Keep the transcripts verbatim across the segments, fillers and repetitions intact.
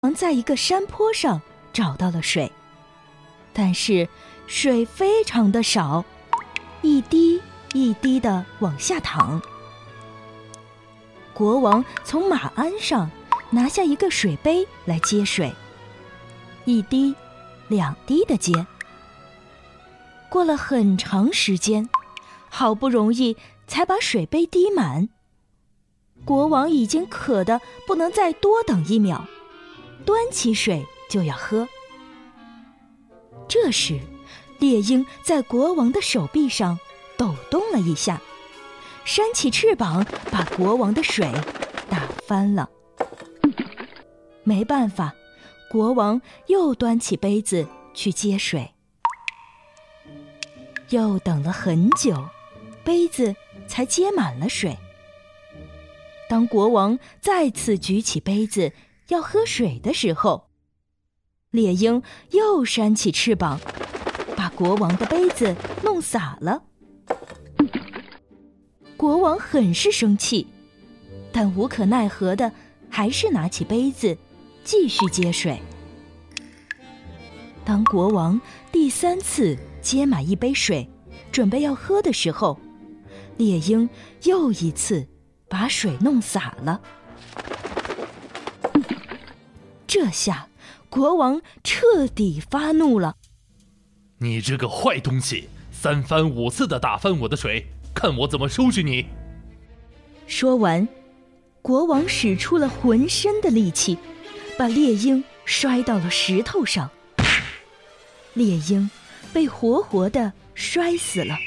在一个山坡上找到了水，但是水非常的少，一滴一滴地往下淌。国王从马鞍上拿下一个水杯来接水，一滴两滴的接。过了很长时间，好不容易才把水杯滴满。国王已经渴得不能再多等一秒，端起水就要喝。这时，猎鹰在国王的手臂上抖动了一下，扇起翅膀把国王的水打翻了。没办法，国王又端起杯子去接水。又等了很久，杯子才接满了水。当国王再次举起杯子要喝水的时候，猎鹰又扇起翅膀，把国王的杯子弄洒了。国王很是生气，但无可奈何的还是拿起杯子继续接水。当国王第三次接满一杯水准备要喝的时候，猎鹰又一次把水弄洒了。这下国王彻底发怒了。 你这个坏东西，三番五次地打翻我的水，看我怎么收拾你。 说完，国王使出了浑身的力气，把猎鹰摔到了石头上。猎鹰被活活地摔死了。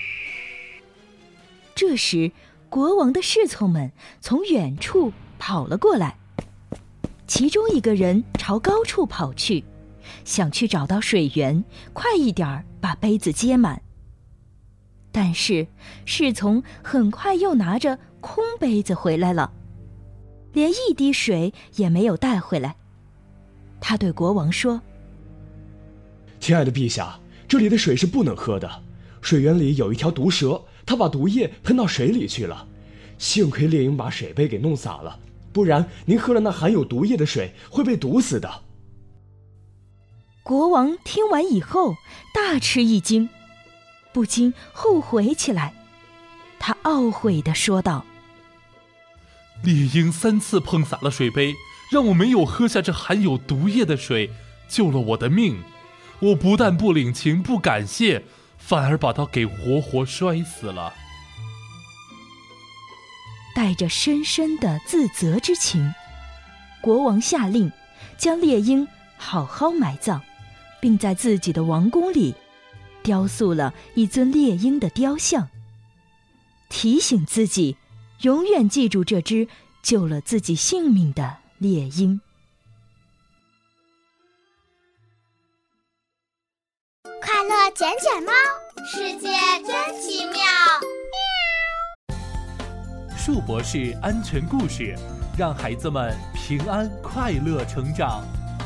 这时，国王的侍从们从远处跑了过来，其中一个人朝高处跑去，想去找到水源，快一点儿把杯子接满。但是侍从很快又拿着空杯子回来了，连一滴水也没有带回来。他对国王说： 亲爱的陛下，这里的水是不能喝的，水源里有一条毒蛇，它把毒液喷到水里去了。幸亏猎鹰把水杯给弄洒了，不然您喝了那含有毒液的水会被毒死的。 国王听完以后大吃一惊，不禁后悔起来。他懊悔地说道： 猎鹰三次碰洒了水杯，让我没有喝下这含有毒液的水，救了我的命。我不但不领情不感谢，反而把它给活活摔死了。 带着深深的自责之情，国王下令将猎鹰好好埋葬，并在自己的王宫里雕塑了一尊猎鹰的雕像，提醒自己永远记住这只救了自己性命的猎鹰。 快乐捡捡猫，世界真奇妙。 树博士安全故事，让孩子们平安快乐成长。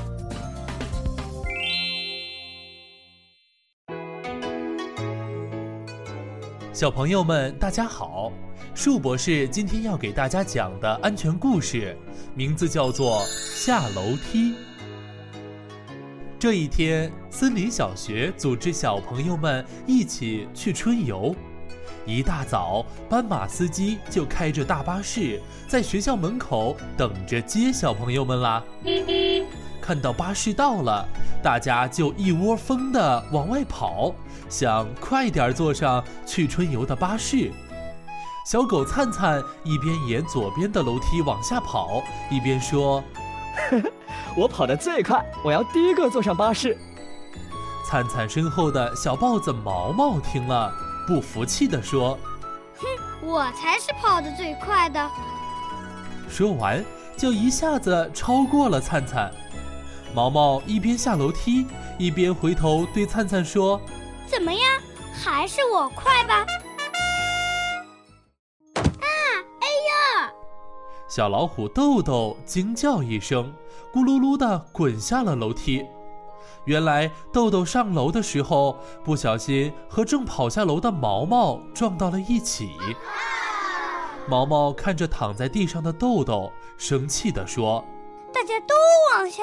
小朋友们大家好，树博士今天要给大家讲的安全故事名字叫做下楼梯。这一天，森林小学组织小朋友们一起去春游。一大早，斑马司机就开着大巴士在学校门口等着接小朋友们啦。看到巴士到了，大家就一窝蜂地往外跑，想快点坐上去春游的巴士。小狗灿灿一边沿左边的楼梯往下跑，一边说： 我跑得最快，我要第一个坐上巴士。 灿灿身后的小豹子毛毛听了，不服气地说： 哼，我才是跑得最快的。 说完就一下子超过了灿灿。毛毛一边下楼梯一边回头对灿灿说： 怎么样，还是我快吧？啊，哎呀！ 小老虎豆豆惊叫一声，咕噜噜地滚下了楼梯。原来豆豆上楼的时候不小心和正跑下楼的毛毛撞到了一起。毛毛看着躺在地上的豆豆，生气地说： 大家都往下